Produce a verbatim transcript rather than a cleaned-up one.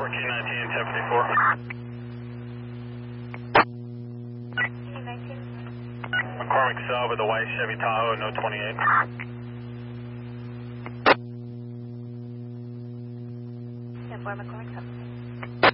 fourteen nineteen, ten fifty-four. fourteen nineteen. McCormick Cell with the white Chevy Tahoe, no twenty-eight. ten four, McCormick, seven.